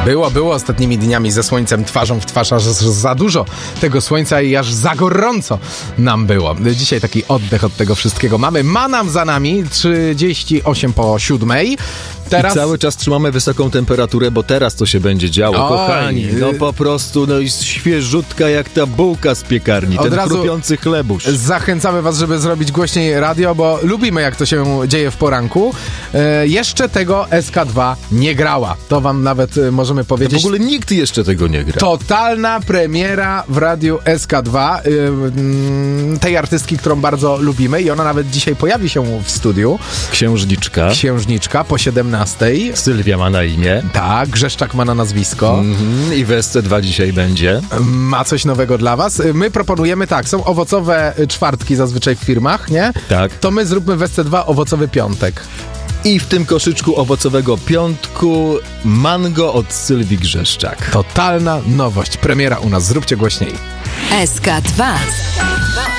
Było ostatnimi dniami ze słońcem twarzą w twarz, aż za dużo tego słońca i aż za gorąco nam było. Dzisiaj taki oddech od tego wszystkiego mamy. Ma nam za nami 38 po 7. Teraz... I cały czas trzymamy wysoką temperaturę, bo teraz to się będzie działo, kochani. No po prostu, no i świeżutka jak ta bułka z piekarni, ten chrupiący chlebusz. Zachęcamy was, żeby zrobić głośniej radio, bo lubimy jak to się dzieje w poranku. Jeszcze tego SK2 nie grała. To wam nawet możemy powiedzieć. No w ogóle nikt jeszcze tego nie gra. Totalna premiera w radiu SK2 tej artystki, którą bardzo lubimy i ona nawet dzisiaj pojawi się w studiu. Księżniczka po 17. Sylwia ma na imię. Tak, Grzeszczak ma na nazwisko. I w SC2 dzisiaj będzie. Ma coś nowego dla was. My proponujemy tak, są owocowe czwartki zazwyczaj w firmach, nie? Tak. To my zróbmy w SC2 owocowy piątek. I w tym koszyczku owocowego piątku mango od Sylwii Grzeszczak. Totalna nowość. Premiera u nas. Zróbcie głośniej. SK2.